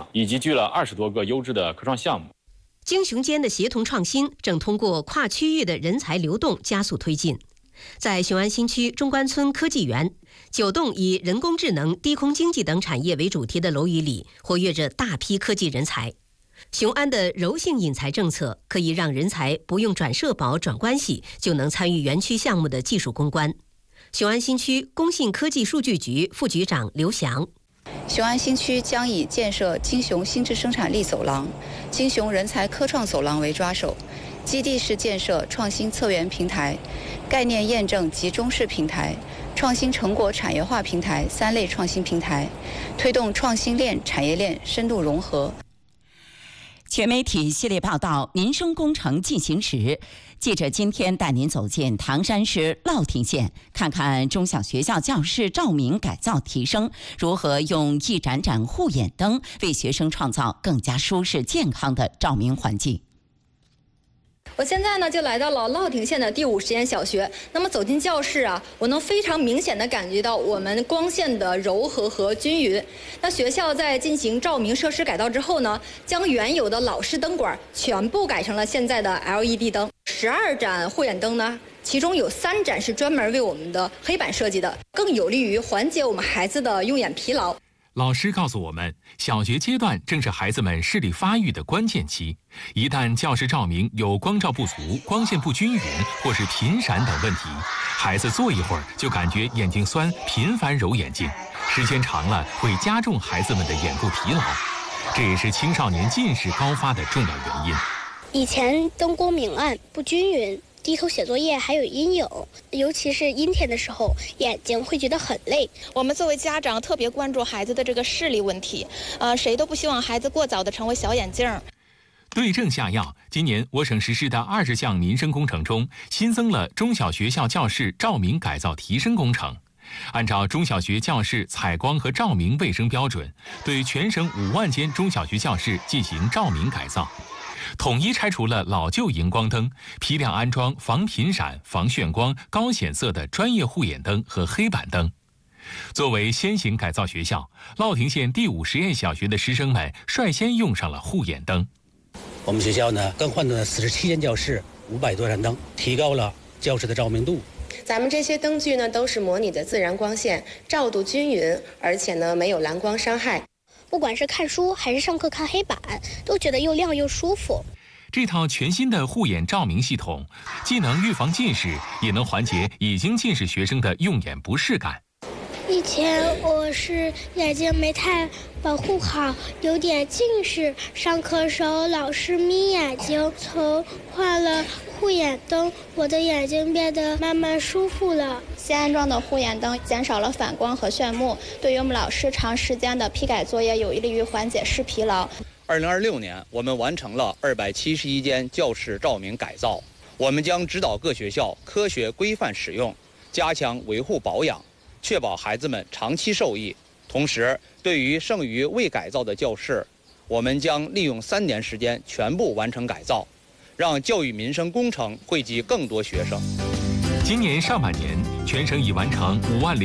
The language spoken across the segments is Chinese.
已集聚了20多个优质的科创项目。 京雄间的协同创新正通过跨区域的人才流动加速推进。在雄安新区中关村科技园，9栋以人工智能、低空经济等产业为主题的楼宇里，活跃着大批科技人才。雄安的柔性引才政策可以让人才不用转社保、转关系就能参与园区项目的技术攻关。雄安新区工信科技数据局副局长刘翔。 雄安新区将以建设京雄新质生产力走廊、京雄人才科创走廊为抓手，基地式建设创新策源平台、概念验证集中式平台、创新成果产业化平台3类创新平台，推动创新链、产业链深度融合。 全媒体系列报道《民生工程进行时》，记者今天带您走进唐山市乐亭县，看看中小学校教室照明改造提升如何用一盏盏护眼灯为学生创造更加舒适健康的照明环境。 我现在呢就来到了乐亭县的第5实验小学。那么走进教室啊，我能非常明显的感觉到我们光线的柔和和均匀。那学校在进行照明设施改造之后呢，将原有的老式灯管全部改成了现在的 LED 灯。12盏护眼灯呢，其中有3盏是专门为我们的黑板设计的，更有利于缓解我们孩子的用眼疲劳。 老师告诉我们，小学阶段正是孩子们视力发育的关键期。一旦教室照明有光照不足、光线不均匀或是频闪等问题，孩子坐一会儿就感觉眼睛酸，频繁揉眼睛，时间长了会加重孩子们的眼部疲劳，这也是青少年近视高发的重要原因。 以前灯光明暗不均匀，低头写作业还有阴影，尤其是阴天的时候，眼睛会觉得很累。 我们作为家长特别关注孩子的这个视力问题，谁都不希望孩子过早的成为小眼镜。 对症下药，今年我省实施的20项民生工程中，新增了中小学校教室照明改造提升工程。按照中小学教室采光和照明卫生标准，对全省5万间中小学教室进行照明改造。统一拆除了老旧荧光灯，批量安装防频闪、防眩光、高显色的专业护眼灯和黑板灯。作为先行改造学校，乐亭县第5实验小学的师生们率先用上了护眼灯。 我们学校呢，更换了47间教室，500多盏灯，提高了教室的照明度。 咱们这些灯具呢，都是模拟的自然光线，照度均匀，而且呢没有蓝光伤害。 不管是看书还是上课看黑板，都觉得又亮又舒服。 这套全新的护眼照明系统，既能预防近视，也能缓解已经近视学生的用眼不适感。 以前我是眼睛没太保护好，有点近视，上课时候老是眯眼睛。从换了护眼灯，我的眼睛变得慢慢舒服了。 新安装的护眼灯减少了反光和眩目，对于我们老师长时间的批改作业有利于缓解视疲劳。 2026年，我们完成了271间教室照明改造。我们将指导各学校科学规范使用，加强维护保养，确保孩子们长期受益。同时，对于剩余未改造的教室，我们将利用3年时间全部完成改造，让教育民生工程惠及更多学生。 今年上半年，全省已完成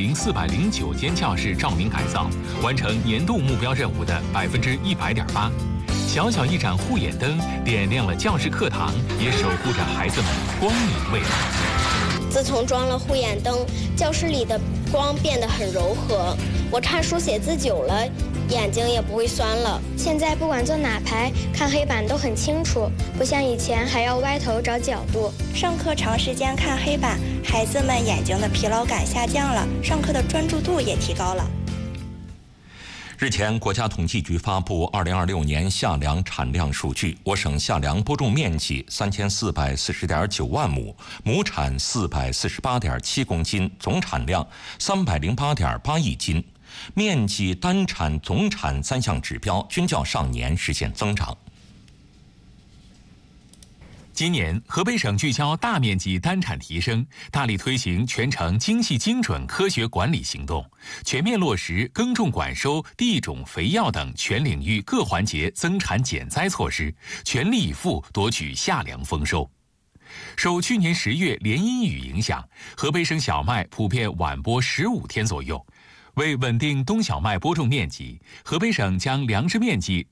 50409间教室照明改造，完成年度目标任务的100.8%。小小一盏护眼灯，点亮了教室课堂，也守护着孩子们光明未来。 自从装了护眼灯，教室里的光变得很柔和，我看书写字久了，眼睛也不会酸了。 现在不管坐哪排，看黑板都很清楚，不像以前还要歪头找角度。 上课长时间看黑板，孩子们眼睛的疲劳感下降了，上课的专注度也提高了。 日前，国家统计局发布2026年夏粮产量数据，我省夏粮播种面积3440.9万亩，亩产448.7公斤，总产量308.8亿斤，面积、单产、总产3项指标均较上年实现增长。 今年，河北省聚焦大面积单产提升，大力推行全程精细精准科学管理行动，全面落实耕种管收、地种、肥药等全领域各环节增产减灾措施，全力以赴夺取夏粮丰收。受去年10月连阴雨影响，河北省小麦普遍晚播15天左右。为稳定冬小麦播种面积，河北省将粮食面积